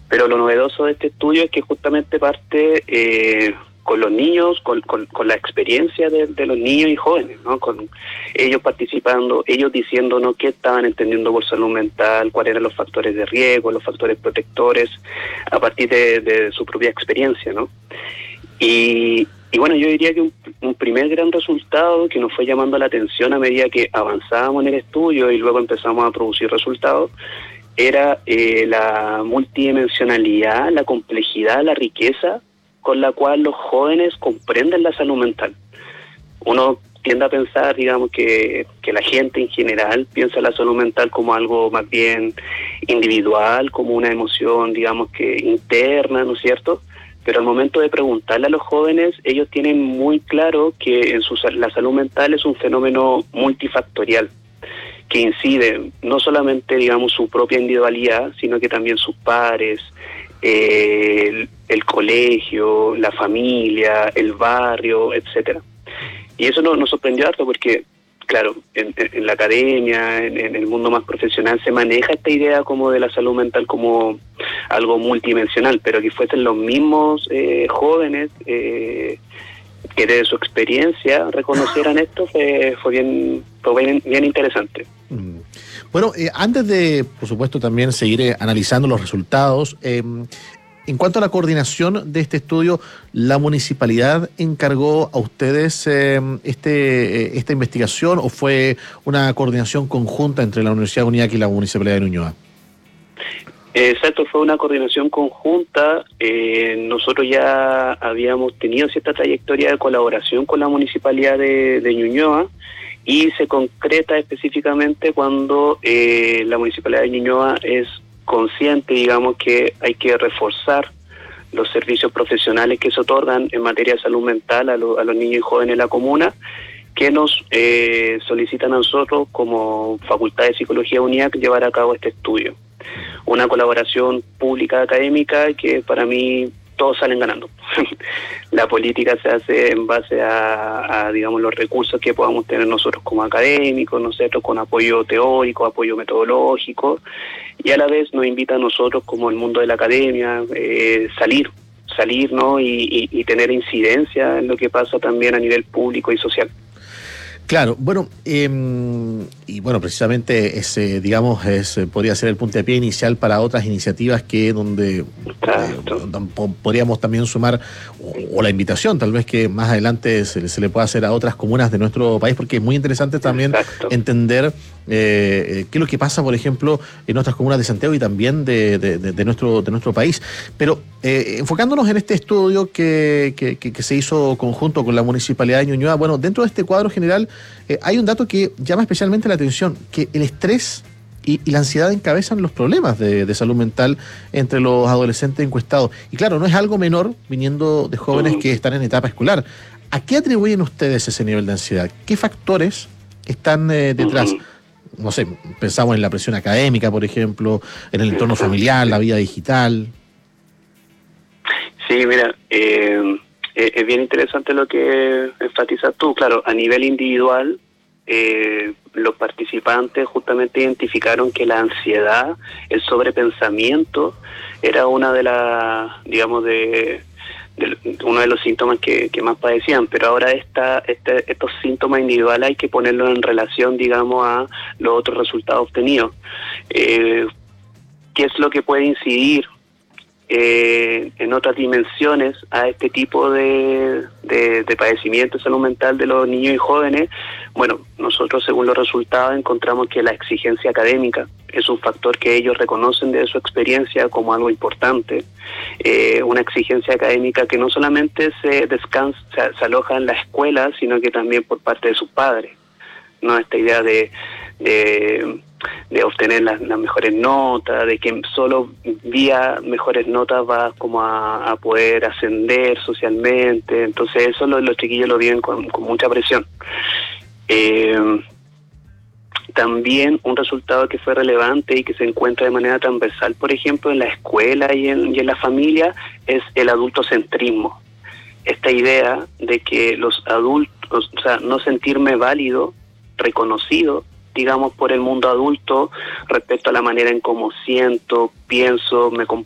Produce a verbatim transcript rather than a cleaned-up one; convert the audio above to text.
Pero lo novedoso de este estudio es que justamente parte eh, con los niños, con, con, con la experiencia de, de los niños y jóvenes, ¿no? Con ellos participando, ellos diciéndonos qué estaban entendiendo por salud mental, cuáles eran los factores de riesgo, los factores protectores, a partir de, de su propia experiencia, ¿no? Y, y bueno, yo diría que un, un primer gran resultado que nos fue llamando la atención a medida que avanzábamos en el estudio y luego empezamos a producir resultados, era eh, la multidimensionalidad, la complejidad, la riqueza con la cual los jóvenes comprenden la salud mental. Uno tiende a pensar, digamos, que, que la gente en general piensa la salud mental como algo más bien individual, como una emoción, digamos, que interna, ¿no es cierto? Pero al momento de preguntarle a los jóvenes, ellos tienen muy claro que en su, la salud mental es un fenómeno multifactorial, que incide no solamente, digamos, su propia individualidad, sino que también sus pares, eh, el, el colegio, la familia, el barrio, etcétera. Y eso nos, nos sorprendió harto porque, claro, en, en la academia, en, en el mundo más profesional, se maneja esta idea como de la salud mental como algo multidimensional, pero que fuesen los mismos eh, jóvenes eh, que desde su experiencia reconocieran esto, fue, fue bien fue bien, bien interesante. Mm. Bueno, eh, antes de, por supuesto, también seguir eh, analizando los resultados, eh, en cuanto a la coordinación de este estudio, ¿la municipalidad encargó a ustedes eh, este, eh, esta investigación o fue una coordinación conjunta entre la Universidad de UNIAC y la Municipalidad de Ñuñoa? Exacto, fue una coordinación conjunta. Eh, nosotros ya habíamos tenido cierta trayectoria de colaboración con la Municipalidad de, de Ñuñoa y se concreta específicamente cuando eh, la Municipalidad de Ñuñoa es consciente, digamos, que hay que reforzar los servicios profesionales que se otorgan en materia de salud mental a, lo, a los niños y jóvenes de la comuna, que nos eh, solicitan a nosotros como Facultad de Psicología UNIAC llevar a cabo este estudio. Una colaboración pública académica que para mí todos salen ganando. La política se hace en base a, a, digamos, los recursos que podamos tener nosotros como académicos, nosotros con apoyo teórico, apoyo metodológico, y a la vez nos invita a nosotros como el mundo de la academia, eh, salir, salir, ¿no? Y, y, y tener incidencia en lo que pasa también a nivel público y social. Claro, bueno, eh, y bueno, precisamente ese, digamos, es, podría ser el puntapié inicial para otras iniciativas que donde eh, podríamos también sumar, o, o la invitación tal vez que más adelante se, se le pueda hacer a otras comunas de nuestro país, porque es muy interesante también Exacto. entender eh, qué es lo que pasa, por ejemplo, en otras comunas de Santiago y también de, de, de, de, nuestro, de nuestro país. Pero eh, enfocándonos en este estudio que, que, que, que se hizo conjunto con la Municipalidad de Ñuñoa, bueno, dentro de este cuadro general, Eh, hay un dato que llama especialmente la atención, que el estrés y, y la ansiedad encabezan los problemas de, de salud mental entre los adolescentes encuestados. Y claro, no es algo menor viniendo de jóvenes que están en etapa escolar. ¿A qué atribuyen ustedes ese nivel de ansiedad? ¿Qué factores están eh, detrás? No sé, pensamos en la presión académica, por ejemplo, en el entorno familiar, la vida digital. Sí, mira, eh... es bien interesante lo que enfatizas tú. Claro, a nivel individual, eh, los participantes justamente identificaron que la ansiedad, el sobrepensamiento, era una de las, digamos, de, de uno de los síntomas que, que más padecían. Pero ahora esta, este, estos síntomas individuales hay que ponerlos en relación, digamos, a los otros resultados obtenidos. Eh, ¿Qué es lo que puede incidir Eh, en otras dimensiones a este tipo de, de, de padecimiento de salud mental de los niños y jóvenes? Bueno, nosotros según los resultados encontramos que la exigencia académica es un factor que ellos reconocen de su experiencia como algo importante, eh, una exigencia académica que no solamente se descansa, se, se aloja en la escuela, sino que también por parte de sus padres, ¿no? Esta idea de, de de obtener las, las mejores notas, de que solo vía mejores notas vas como a, a poder ascender socialmente. Entonces eso los, los chiquillos lo viven con, con mucha presión. Eh, también un resultado que fue relevante y que se encuentra de manera transversal, por ejemplo, en la escuela y en, y en la familia, es el adultocentrismo. Esta idea de que los adultos, o sea, no sentirme válido, reconocido, digamos, por el mundo adulto respecto a la manera en cómo siento, pienso, me comporto